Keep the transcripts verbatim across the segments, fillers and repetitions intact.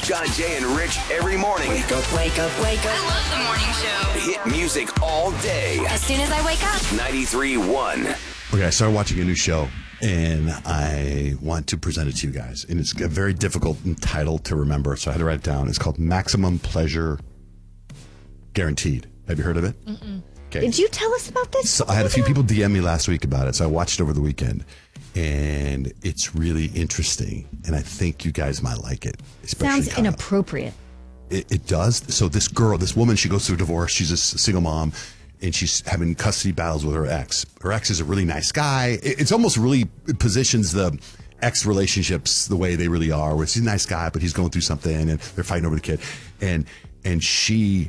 John, Jay, and Rich every morning. Wake up, wake up, wake up. I love the morning show. Hit music all day. As soon as I wake up. ninety-three point one. Okay, I started watching a new show, and I want to present it to you guys. And it's a very difficult title to remember, so I had to write it down. It's called Maximum Pleasure Guaranteed. Have you heard of it? Mm-mm. Okay. Did you tell us about this? So I had a few people D M me last week about it, so I watched it over the weekend. And it's really interesting, and I think you guys might like it. Especially Sounds kinda, inappropriate. It, it does. So this girl, this woman, she goes through a divorce. She's a single mom, and she's having custody battles with her ex. Her ex is a really nice guy. It, it's almost really it positions the ex relationships the way they really are, where he's a nice guy, but he's going through something, and they're fighting over the kid. And and she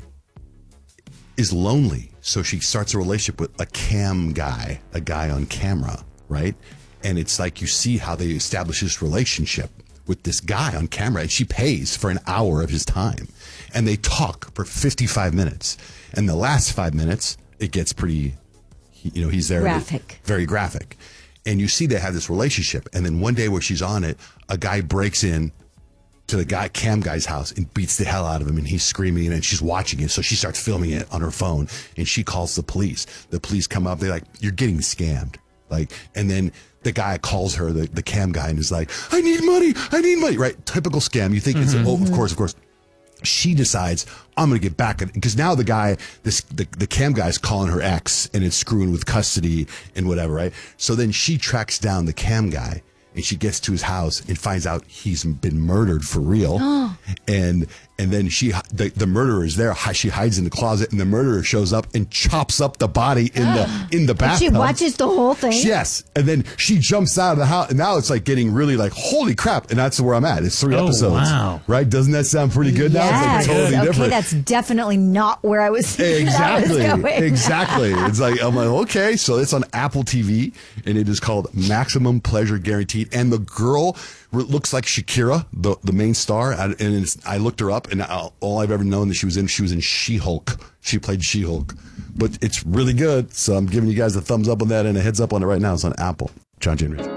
is lonely, so she starts a relationship with a cam guy, a guy on camera, right? And it's like you see how they establish this relationship with this guy on camera, and she pays for an hour of his time. And they talk for fifty-five minutes. And the last five minutes, it gets pretty, you know, he's there. Graphic. Very graphic. And you see they have this relationship. And then one day where she's on it, a guy breaks in to the guy, cam guy's house and beats the hell out of him, and he's screaming, and she's watching it. So she starts filming it on her phone, and she calls the police. The police come up. They're like, "You're getting scammed." Like, and then the guy calls her, the, the cam guy, and is like, I need money, I need money, right? Typical scam. You think mm-hmm. it's, oh, of course, of course. She decides, I'm going to get back at it. Because now the guy, this the, the cam guy's calling her ex, and it's screwing with custody and whatever, right? So then she tracks down the cam guy, and she gets to his house and finds out he's been murdered for real. Oh. And and then she the, the murderer is there. She hides in the closet, and the murderer shows up and chops up the body in the in the bathtub. She watches the whole thing? Yes. And then she jumps out of the house, and now it's like getting really like, holy crap. And that's where I'm at. It's three oh, episodes. Wow. Right? Doesn't that sound pretty good now? Yes. It's like totally okay, different. that's definitely not where I was Exactly. that was going. Exactly. It's like, I'm like, okay. So it's on Apple T V, and it is called Maximum Pleasure Guaranteed. And the girl looks like Shakira, the the main star. And it's, I looked her up, and all I've ever known that she was in, she was in She-Hulk. She played She-Hulk. But it's really good. So I'm giving you guys a thumbs up on that and a heads up on it right now. It's on Apple. John Jay and Rich.